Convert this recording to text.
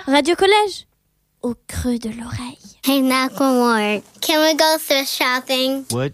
Radio Collège, au creux de l'oreille. Hey, knock one more. Can we go thrift shopping? What?